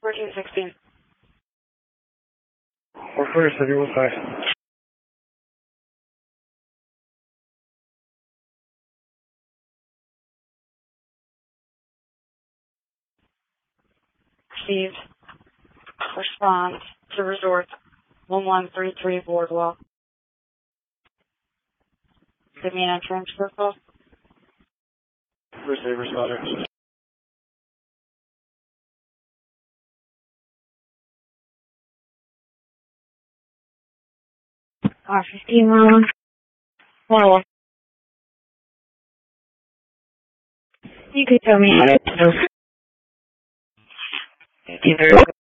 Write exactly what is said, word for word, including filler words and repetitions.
fourteen sixteen. four four seven one five. Received. Respond to resort one one three three Boardwalk. Give me an transfer call. Receive responder. R fifteen one one one. You could tell me how to do either.